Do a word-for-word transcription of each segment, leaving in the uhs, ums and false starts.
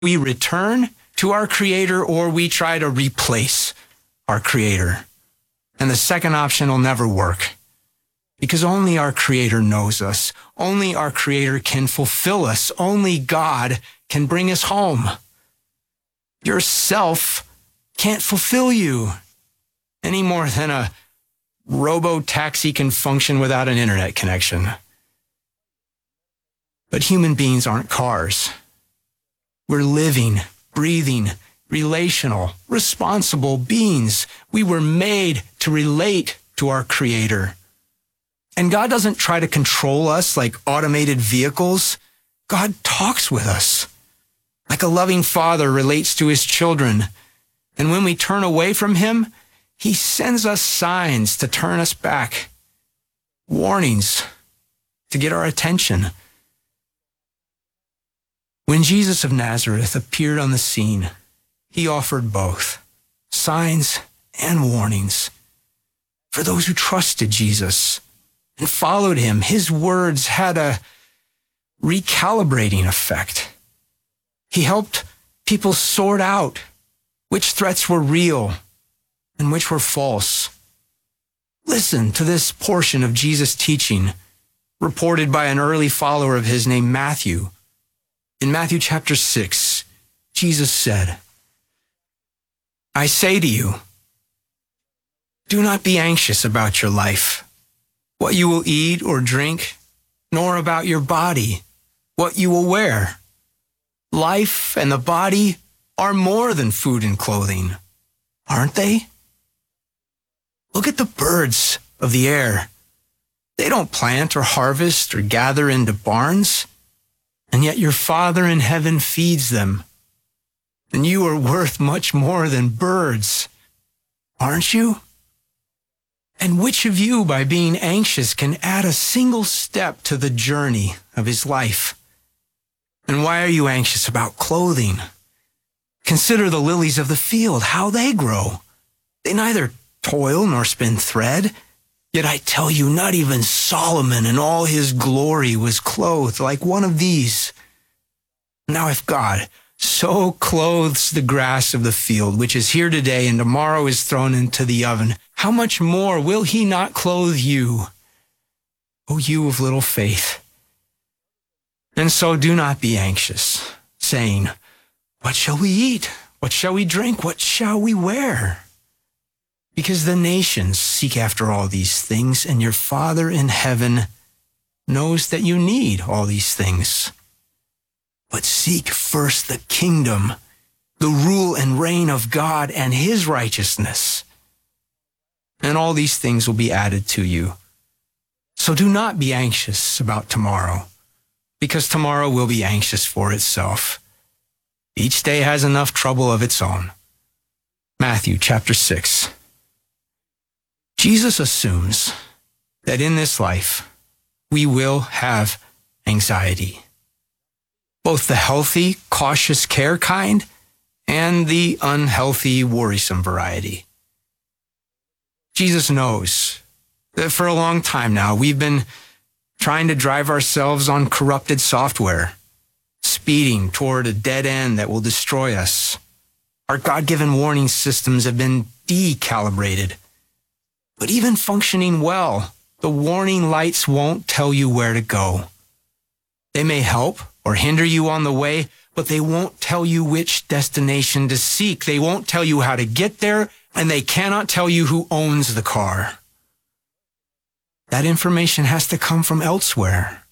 We return to our Creator or we try to replace our Creator. And the second option will never work because only our Creator knows us. Only our Creator can fulfill us. Only God can bring us home. Yourself can't fulfill you any more than a robo-taxi can function without an internet connection. But human beings aren't cars. We're living, breathing, relational, responsible beings. We were made to relate to our Creator. And God doesn't try to control us like automated vehicles. God talks with us like a loving father relates to his children. And when we turn away from him, he sends us signs to turn us back, warnings to get our attention. When Jesus of Nazareth appeared on the scene, he offered both signs and warnings. For those who trusted Jesus and followed him, his words had a recalibrating effect. He helped people sort out which threats were real and which were false. Listen to this portion of Jesus' teaching reported by an early follower of his named Matthew. In Matthew chapter six, Jesus said, I say to you, do not be anxious about your life, what you will eat or drink, nor about your body, what you will wear. Life and the body are more than food and clothing, aren't they? Look at the birds of the air. They don't plant or harvest or gather into barns, and yet your Father in heaven feeds them. And you are worth much more than birds, aren't you? And which of you, by being anxious, can add a single step to the journey of his life? And why are you anxious about clothing? Consider the lilies of the field, how they grow. They neither toil nor spin thread. Yet I tell you, not even Solomon in all his glory was clothed like one of these. Now if God so clothes the grass of the field, which is here today and tomorrow is thrown into the oven, how much more will he not clothe you, O you of little faith? And so do not be anxious, saying, what shall we eat? What shall we drink? What shall we wear? Because the nations seek after all these things, and your Father in heaven knows that you need all these things. But seek first the kingdom, the rule and reign of God and his righteousness, and all these things will be added to you. So do not be anxious about tomorrow, because tomorrow will be anxious for itself. Each day has enough trouble of its own. Matthew chapter six. Jesus assumes that in this life, we will have anxiety. Both the healthy, cautious care kind and the unhealthy, worrisome variety. Jesus knows that for a long time now, we've been trying to drive ourselves on corrupted software, speeding toward a dead end that will destroy us. Our God-given warning systems have been decalibrated. But even functioning well, the warning lights won't tell you where to go. They may help or hinder you on the way, but they won't tell you which destination to seek. They won't tell you how to get there, and they cannot tell you who owns the car. That information has to come from elsewhere.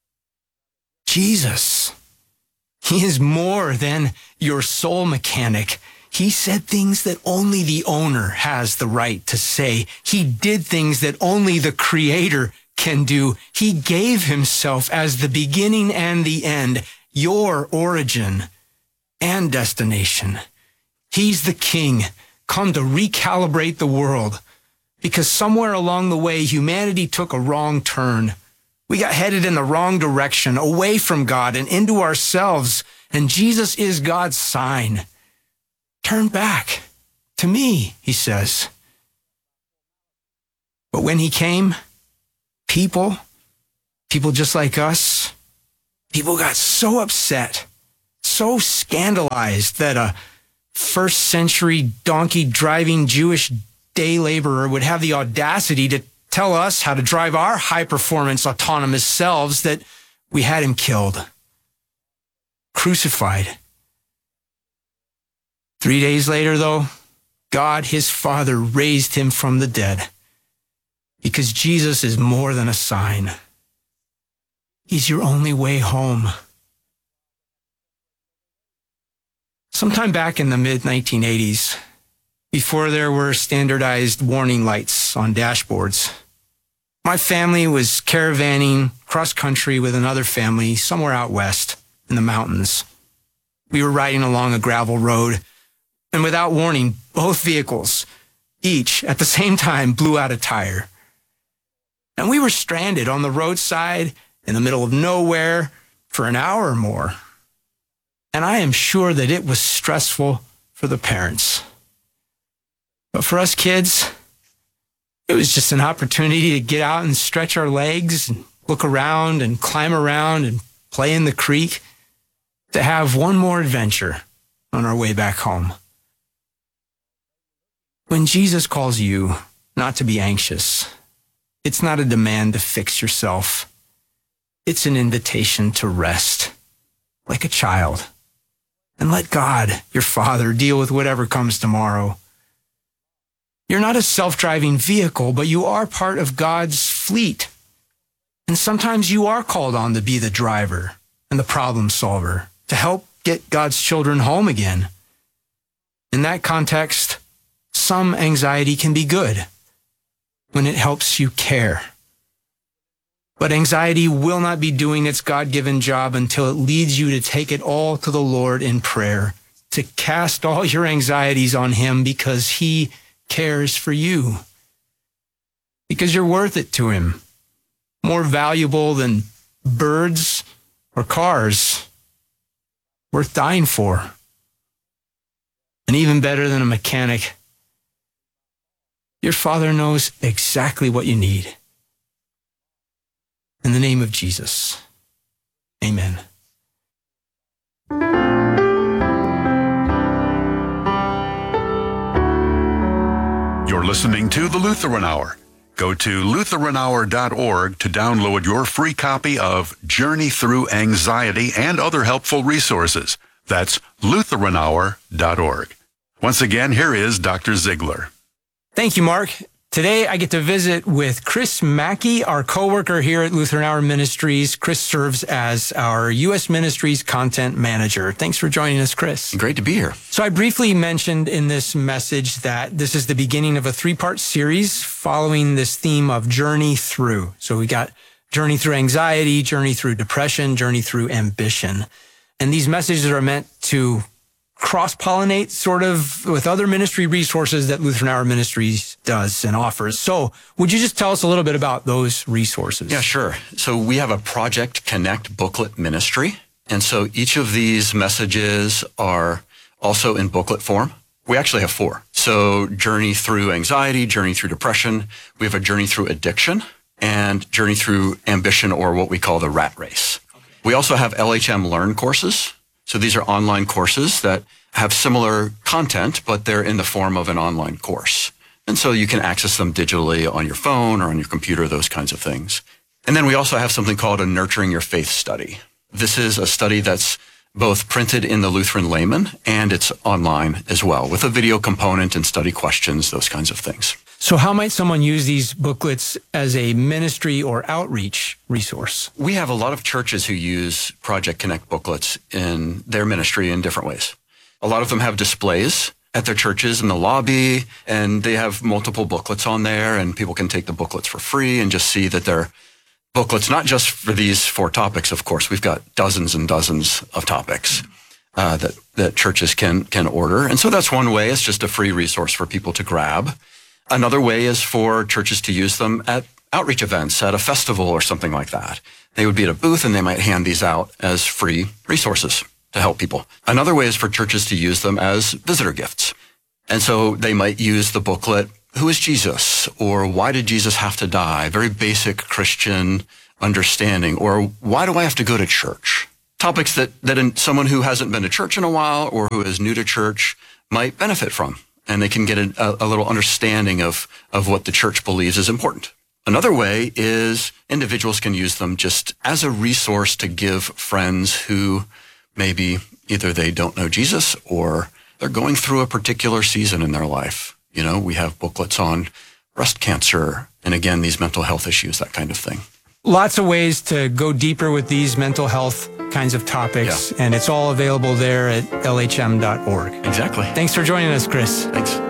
Jesus. He is more than your soul mechanic. He said things that only the owner has the right to say. He did things that only the Creator can do. He gave himself as the beginning and the end, your origin and destination. He's the King, come to recalibrate the world, because somewhere along the way, humanity took a wrong turn. We got headed in the wrong direction, away from God and into ourselves, and Jesus is God's sign. Turn back to me, he says. But when he came, people, people just like us, people got so upset, so so scandalized that a first century donkey driving Jewish day laborer would have the audacity to tell us how to drive our high performance autonomous selves that we had him killed, crucified. Three days later, though, God, his Father, raised him from the dead because Jesus is more than a sign. He's your only way home. Sometime back in the mid nineteen eighties, before there were standardized warning lights on dashboards, my family was caravanning cross-country with another family somewhere out west in the mountains. We were riding along a gravel road, and without warning, both vehicles, each at the same time, blew out a tire. And we were stranded on the roadside in the middle of nowhere for an hour or more. And I am sure that it was stressful for the parents. But for us kids, it was just an opportunity to get out and stretch our legs and look around and climb around and play in the creek, to have one more adventure on our way back home. When Jesus calls you not to be anxious, it's not a demand to fix yourself. It's an invitation to rest, like a child, and let God, your Father, deal with whatever comes tomorrow. You're not a self-driving vehicle, but you are part of God's fleet. And sometimes you are called on to be the driver and the problem solver to help get God's children home again. In that context, some anxiety can be good when it helps you care. But anxiety will not be doing its God-given job until it leads you to take it all to the Lord in prayer, to cast all your anxieties on him because he cares for you. Because you're worth it to him. More valuable than birds or cars. Worth dying for. And even better than a mechanic, your Father knows exactly what you need. In the name of Jesus, amen. You're listening to The Lutheran Hour. Go to Lutheran Hour dot org to download your free copy of Journey Through Anxiety and other helpful resources. That's Lutheran Hour dot org. Once again, here is Doctor Ziegler. Thank you, Mark. Today, I get to visit with Chris Mackey, our coworker here at Lutheran Hour Ministries. Chris serves as our U S Ministries Content Manager. Thanks for joining us, Chris. Great to be here. So I briefly mentioned in this message that this is the beginning of a three-part series following this theme of Journey Through. So we got Journey Through Anxiety, Journey Through Depression, Journey Through Ambition. And these messages are meant to cross-pollinate sort of with other ministry resources that Lutheran Hour Ministries does and offers. So would you just tell us a little bit about those resources? Yeah, sure. So we have a Project Connect booklet ministry. And so each of these messages are also in booklet form. We actually have four. So Journey Through Anxiety, Journey Through Depression. We have a Journey Through Addiction and Journey Through Ambition, or what we call the Rat Race. Okay. We also have L H M Learn courses. So these are online courses that have similar content, but they're in the form of an online course. And so you can access them digitally on your phone or on your computer, those kinds of things. And then we also have something called a Nurturing Your Faith study. This is a study that's both printed in the Lutheran Layman and it's online as well, with a video component and study questions, those kinds of things. So how might someone use these booklets as a ministry or outreach resource? We have a lot of churches who use Project Connect booklets in their ministry in different ways. A lot of them have displays at their churches in the lobby, and they have multiple booklets on there, and people can take the booklets for free and just see that they're booklets, not just for these four topics, of course. We've got dozens and dozens of topics uh, that, that churches can, can order. And so that's one way. It's just a free resource for people to grab. Another way is for churches to use them at outreach events, at a festival or something like that. They would be at a booth and they might hand these out as free resources to help people. Another way is for churches to use them as visitor gifts. And so they might use the booklet, Who is Jesus? Or Why did Jesus have to die? Very basic Christian understanding. Or why do I have to go to church? topics that, that in, someone who hasn't been to church in a while or who is new to church might benefit from. And they can get a, a little understanding of, of what the church believes is important. Another way is individuals can use them just as a resource to give friends who maybe either they don't know Jesus or they're going through a particular season in their life. You know, we have booklets on breast cancer and again, these mental health issues, that kind of thing. Lots of ways to go deeper with these mental health kinds of topics, yeah. and it's all available there at L H M dot org. Exactly. Thanks for joining us, Chris. Thanks.